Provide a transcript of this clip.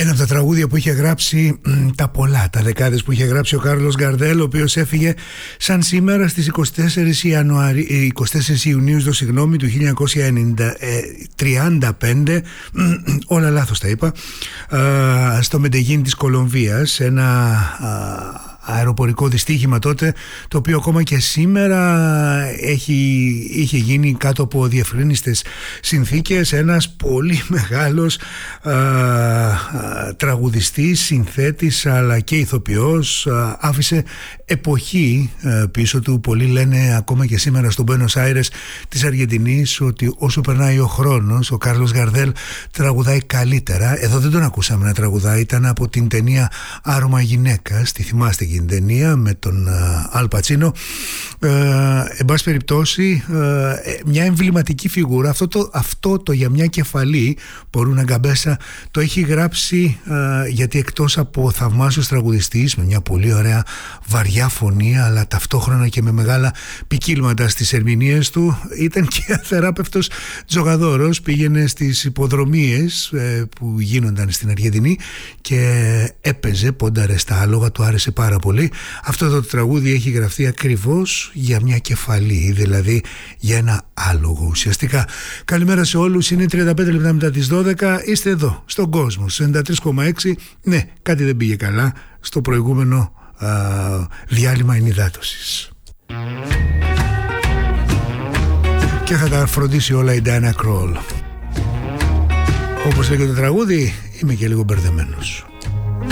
Ένα από τα τραγούδια που είχε γράψει, τα πολλά, τα δεκάδες που είχε γράψει ο Κάρλος Γκαρδέλ, ο οποίος έφυγε σαν σήμερα στις 24 Ιουνίου του 1935, όλα λάθος τα είπα, στο Μεντεγίν της Κολομβίας, ένα αεροπορικό δυστύχημα τότε, το οποίο ακόμα και σήμερα είχε γίνει κάτω από διευκρίνιστες συνθήκες. Ένας πολύ μεγάλος τραγουδιστής, συνθέτης αλλά και ηθοποιός, άφησε εποχή πίσω του. Πολλοί λένε ακόμα και σήμερα στο Μπένος Άιρες της Αργεντινής ότι όσο περνάει ο χρόνος ο Κάρλος Γκαρδέλ τραγουδάει καλύτερα. Εδώ δεν τον ακούσαμε να τραγουδάει, ήταν από την ταινία Άρωμα Γυναίκας, τη θυμάστε την ταινία με τον Αλ Πατσίνο. Εν πάση περιπτώσει, μια εμβληματική φιγούρα. Αυτό το για μια κεφαλή, Πορούνα Γκαμπέσα, το έχει γράψει γιατί εκτός από θαυμάσιος τραγουδιστής με μια πολύ ωραία βαριά φωνή, αλλά ταυτόχρονα και με μεγάλα ποικίλματα στις ερμηνείες του, ήταν και αθεράπευτος τζογαδόρος. Πήγαινε στις υποδρομίες που γίνονταν στην Αργεντινή και έπαιζε, πόνταρε στα άλογα, του άρεσε πάρα πολύ. Αυτό το τραγούδι έχει γραφτεί ακριβώς για μια κεφαλή, δηλαδή για ένα άλογο ουσιαστικά. Καλημέρα σε όλους, είναι 35 λεπτά μετά τις 12, είστε εδώ στον κόσμο 93,6. Ναι, κάτι δεν πήγε καλά στο προηγούμενο διάλειμμα ενυδάτωσης και θα τα φροντίσει όλα η Diana Krall. Όπως λέγεται το τραγούδι, είμαι και λίγο μπερδεμένος.